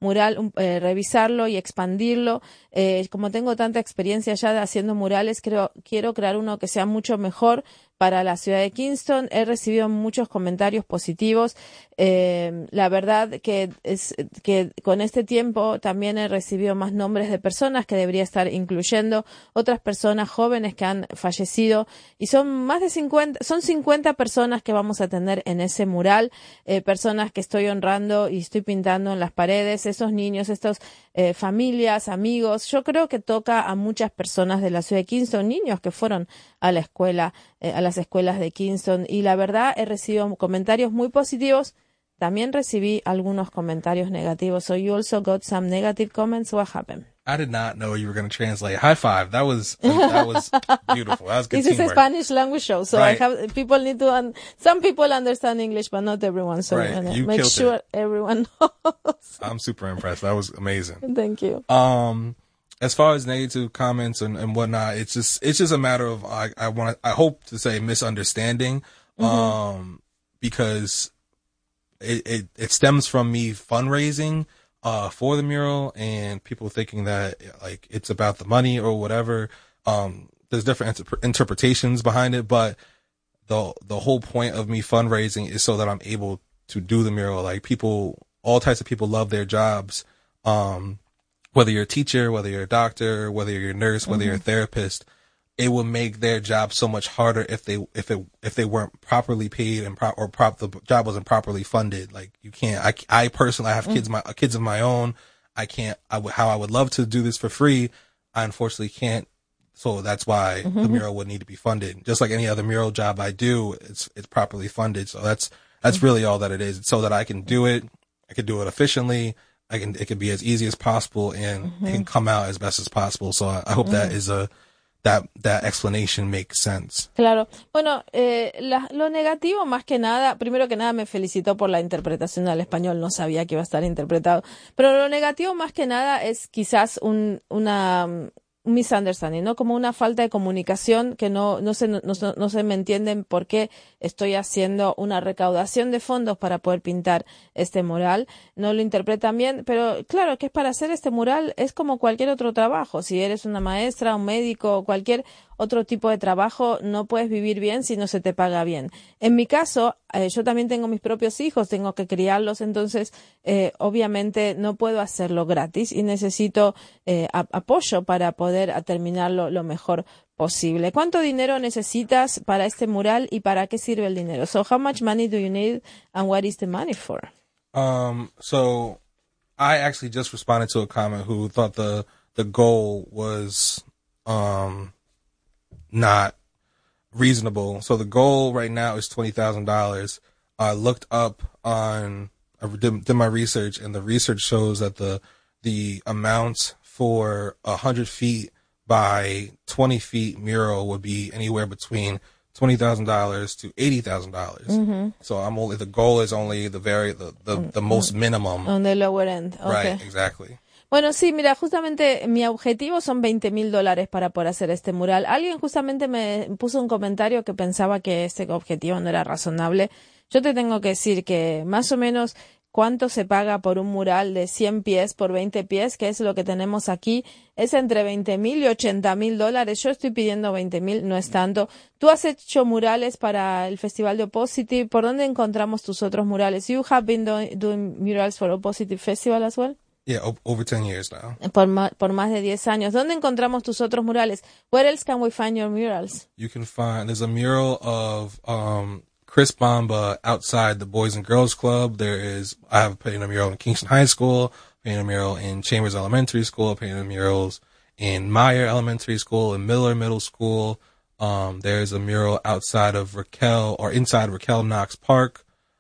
mural, revisarlo y expandirlo. Como tengo tanta experiencia ya haciendo murales, quiero crear uno que sea mucho mejor para la ciudad de Kingston. He recibido muchos comentarios positivos. La verdad que con este tiempo también he recibido más nombres de personas que debería estar incluyendo, otras personas jóvenes que han fallecido, y son más de 50 personas que vamos a tener en ese mural, personas que estoy honrando y estoy pintando en las paredes, esos niños, estos familias, amigos. Yo creo que toca a muchas personas de la ciudad de Kingston, niños que fueron a la escuela, a las escuelas de Kingston, y la verdad he recibido comentarios muy positivos. También recibí algunos comentarios negativos. So you also got some negative comments. What happened? I did not know you were going to translate. High five. That was beautiful. That was good This is a teamwork. Spanish language show, so Right. some people understand English, but not everyone. So Right. You make killed sure it. everyone knows. I'm super impressed. That was amazing. Thank you. As far as negative comments and whatnot, it's just a matter of I hope to say misunderstanding, because it stems from me fundraising for the mural and people thinking that like it's about the money or whatever. There's different interpretations behind it, but the whole point of me fundraising is so that I'm able to do the mural. Like all types of people love their jobs. Whether you're a teacher, whether you're a doctor, whether you're a nurse, whether you're a therapist, it will make their job so much harder if they weren't properly paid and the job wasn't properly funded. Like you can't. I personally have kids of my own. How I would love to do this for free, I unfortunately can't. So that's why the mural would need to be funded. Just like any other mural job I do, it's properly funded. So that's really all that it is. It's so that I can do it. I can do it efficiently. It can be as easy as possible and it can come out as best as possible. So I hope that is that explanation makes sense. Claro. Bueno, lo negativo más que nada, primero que nada me felicitó por la interpretación al español, no sabía que iba a estar interpretado, pero lo negativo más que nada es quizás un misunderstanding, ¿no? Como una falta de comunicación, que no se me entienden por qué estoy haciendo una recaudación de fondos para poder pintar este mural. No lo interpretan bien, pero claro que es para hacer este mural, es como cualquier otro trabajo. Si eres una maestra, un médico, cualquier otro tipo de trabajo, no puedes vivir bien si no se te paga bien. En mi caso, yo también tengo mis propios hijos, tengo que criarlos, entonces obviamente no puedo hacerlo gratis y necesito apoyo para poder terminarlo lo mejor posible. ¿Cuánto dinero necesitas para este mural y para qué sirve el dinero? So how much money do you need and what is the money for? So I actually just responded to a comment who thought the goal was not reasonable. So the goal right now is $20,000. I looked up I did my research, and the research shows that the amount for 100 feet by 20 feet mural would be anywhere between $20,000 to $80,000. So the goal is only the most minimum. On the lower end. Okay. Right, exactly. Bueno, sí, mira, justamente mi objetivo son $20,000 para poder hacer este mural. Alguien justamente me puso un comentario que pensaba que este objetivo no era razonable. Yo te tengo que decir que más o menos cuánto se paga por un mural de 100 pies por 20 pies, que es lo que tenemos aquí, es entre $20,000 y $80,000. Yo estoy pidiendo 20,000, no es tanto. Tú has hecho murales para el Festival de Oppositive. ¿Por dónde encontramos tus otros murales? You have been doing murals for Oppositive Festival as well? Yeah, over 10 years now. Por más de 10 años. ¿Dónde encontramos tus otros murales? Where else can we find your murals? There's a mural of Chris Bamba outside the Boys and Girls Club. I have painted a mural in Kingston High School, painted a mural in Chambers Elementary School, painted murals in Meyer Elementary School, in Miller Middle School. There's a mural outside of inside Raquel Knox Park.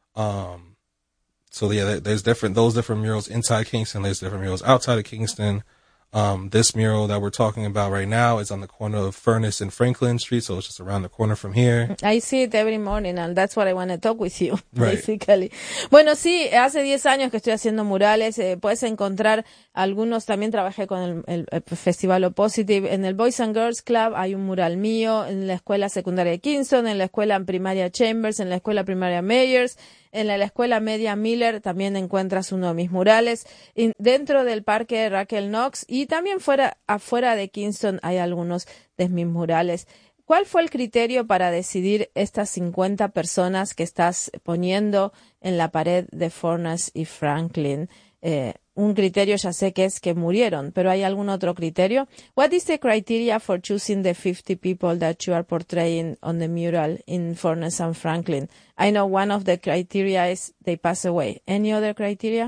So yeah, there's those different murals inside Kingston. There's different murals outside of Kingston. This mural that we're talking about right now is on the corner of Furnace and Franklin Street, so it's just around the corner from here. I see it every morning, and that's what I want to talk with you, right. Basically. Bueno, sí, hace 10 años que estoy haciendo murales. Puedes encontrar algunos. También trabajé con el Festival Oppositive. En el Boys and Girls Club hay un mural mío, en la escuela secundaria de Kingston, en la escuela primaria Chambers, en la escuela primaria Meyers, en la escuela media Miller también encuentras uno de mis murales. Dentro del parque Raquel Knox y también afuera de Kingston hay algunos de mis murales. ¿Cuál fue el criterio para decidir estas 50 personas que estás poniendo en la pared de Furness y Franklin? Un criterio ya sé que es que murieron, pero ¿hay algún otro criterio? What is the criteria for choosing the 50 people that you are portraying on the mural in Furness and Franklin? I know one of the criteria is they pass away. Any other criteria?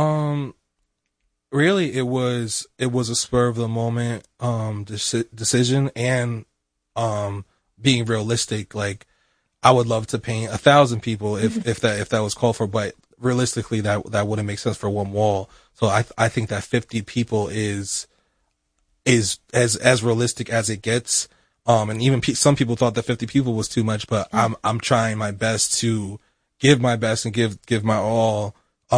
Really, it was a spur of the moment decision, and being realistic. Like, I would love to paint 1,000 people if that was called for, but realistically that wouldn't make sense for one wall. So I think that 50 people is as realistic as it gets. And even some people thought that 50 people was too much, but I'm trying my best to give my best and give my all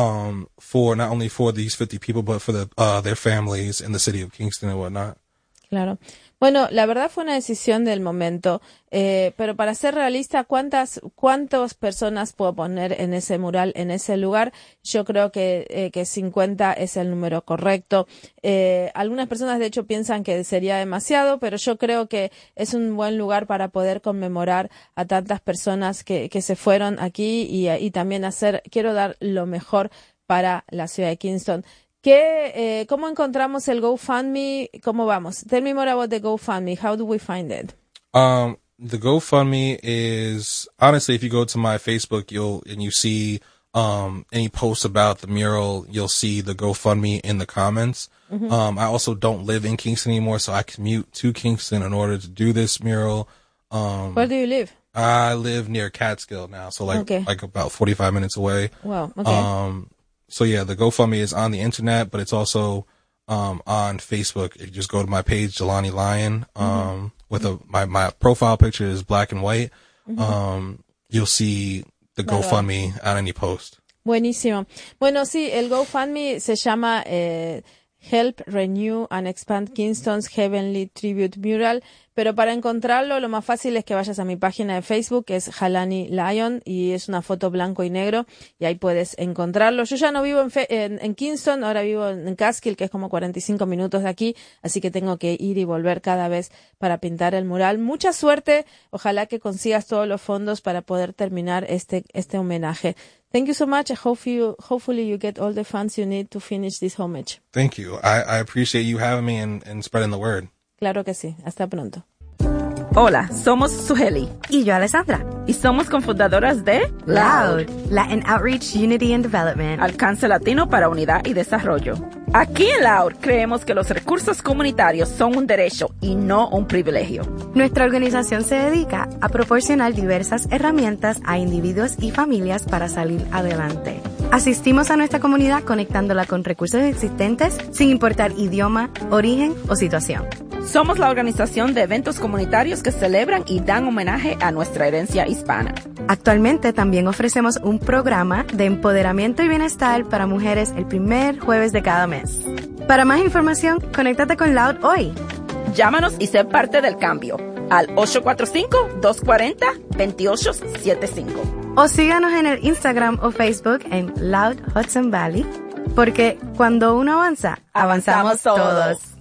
for not only for these 50 people, but for their families in the city of Kingston and whatnot. Claro. Bueno, la verdad fue una decisión del momento, pero para ser realista, ¿cuántas personas puedo poner en ese mural, en ese lugar? Yo creo que 50 es el número correcto. Algunas personas, de hecho, piensan que sería demasiado, pero yo creo que es un buen lugar para poder conmemorar a tantas personas que se fueron aquí y también quiero dar lo mejor para la ciudad de Kingston. ¿Cómo encontramos el GoFundMe? ¿Cómo vamos? Tell me more about the GoFundMe. How do we find it? The GoFundMe is, honestly, if you go to my Facebook, you see any posts about the mural, you'll see the GoFundMe in the comments. Mm-hmm. I also don't live in Kingston anymore, so I commute to Kingston in order to do this mural. Where do you live? I live near Catskill now, so like about 45 minutes away. Wow, okay. So yeah, the GoFundMe is on the internet, but it's also on Facebook. You just go to my page, Jelani Lyon, with my profile picture is black and white. You'll see the GoFundMe on any post. Buenísimo. Bueno, sí, el GoFundMe se llama Help Renew and Expand Kingston's Heavenly Tribute Mural, pero para encontrarlo lo más fácil es que vayas a mi página de Facebook, que es Jelani Lyon, y es una foto blanco y negro, y ahí puedes encontrarlo. Yo ya no vivo en Kingston, ahora vivo en Catskill, que es como 45 minutos de aquí, así que tengo que ir y volver cada vez para pintar el mural. Mucha suerte, ojalá que consigas todos los fondos para poder terminar este homenaje. Thank you so much. Hopefully you get all the funds you need to finish this homage. Thank you. I appreciate you having me and spreading the word. Claro que sí. Hasta pronto. Hola, somos Suheli. Y yo, Alessandra. Y somos cofundadoras de Loud, Latin Outreach, Unity and Development. Alcance Latino para Unidad y Desarrollo. Aquí en Loud creemos que los recursos comunitarios son un derecho y no un privilegio. Nuestra organización se dedica a proporcionar diversas herramientas a individuos y familias para salir adelante. Asistimos a nuestra comunidad conectándola con recursos existentes sin importar idioma, origen o situación. Somos la organización de eventos comunitarios que celebran y dan homenaje a nuestra herencia hispana. Actualmente también ofrecemos un programa de empoderamiento y bienestar para mujeres el primer jueves de cada mes. Para más información, conéctate con Loud hoy. Llámanos y sé parte del cambio al 845-240-2875. O síganos en el Instagram o Facebook en Loud Hudson Valley, porque cuando uno avanza, avanzamos todos.